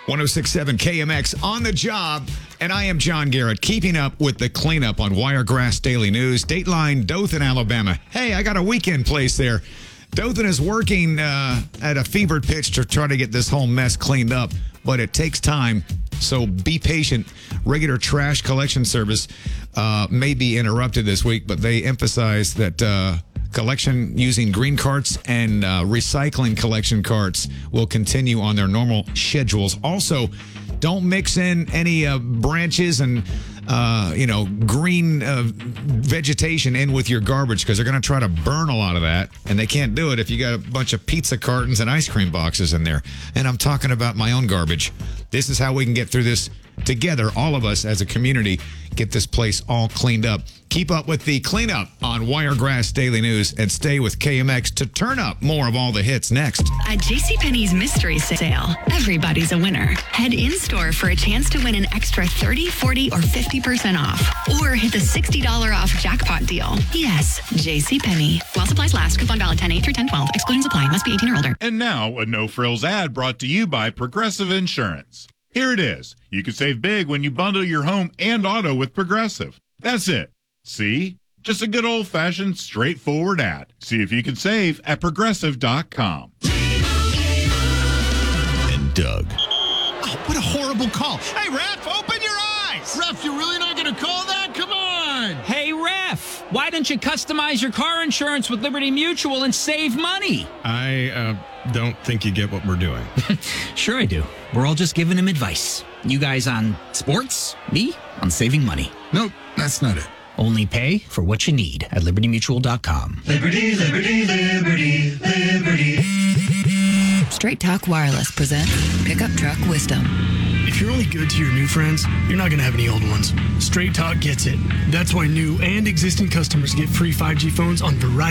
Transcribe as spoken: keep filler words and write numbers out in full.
one oh six point seven K M X on the job, and I am John Garrett, keeping up with the cleanup on Wiregrass Daily News. Dateline, Dothan, Alabama. Hey, I got a weekend place there. Dothan is working uh, at a fevered pitch to try to get this whole mess cleaned up, but it takes time, so be patient. Regular trash collection service uh, may be interrupted this week, but they emphasize that uh, collection using green carts and uh, recycling collection carts will continue on their normal schedules. Also, don't mix in any uh, branches and uh, you know, green uh, vegetation in with your garbage, because they're going to try to burn a lot of that, and they can't do it if you got a bunch of pizza cartons and ice cream boxes in there. And I'm talking about my own garbage. This is how we can get through this together, all of us as a community, get this place all cleaned up. Keep up with the cleanup on Wiregrass Daily News and stay with K M X to turn up more of all the hits next. At JCPenney's mystery sale, everybody's a winner. Head in-store for a chance to win an extra thirty, forty, or fifty percent off. Or hit the sixty dollars off jackpot deal. Yes, JCPenney. While supplies last, coupon valid ten eight through ten twelve. Excluding supply. Must be eighteen or older. And now, a no-frills ad brought to you by Progressive Insurance. Here it is. You can save big when you bundle your home and auto with Progressive. That's it. See? Just a good old-fashioned, straightforward ad. See if you can save at progressive dot com. And Doug. Oh, what a horrible call. Hey, Ref, open your eyes. Ref, you're really not going to call that? Come on. Hey, Ref, why don't you customize your car insurance with Liberty Mutual and save money? I uh, don't think you get what we're doing. Sure I do. We're all just giving him advice. You guys on sports, me on saving money. Nope, that's not it. Only pay for what you need at liberty mutual dot com. Liberty, liberty, liberty, liberty. Straight Talk Wireless presents Pickup Truck Wisdom. If you're only good to your new friends, you're not going to have any old ones. Straight Talk gets it. That's why new and existing customers get free five G phones on Verizon.